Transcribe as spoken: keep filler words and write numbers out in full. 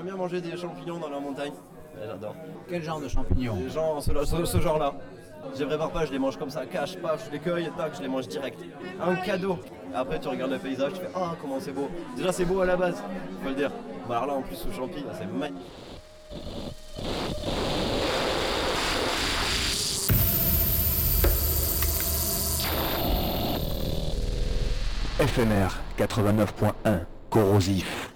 J'aime bien manger des champignons dans la montagne. Ouais, j'adore. Quel genre de champignons? Les gens, ce, ce- ce genre-là. Je les prépare pas, je les mange comme ça, cache, paf, je les cueille, tac, je les mange direct. Un cadeau. Après, tu regardes le paysage, tu fais ah, comment c'est beau. Déjà, c'est beau à la base, faut le dire. Bah, alors là, en plus, sous champi, là, c'est magnifique. F M R quatre-vingt-neuf point un, corrosif.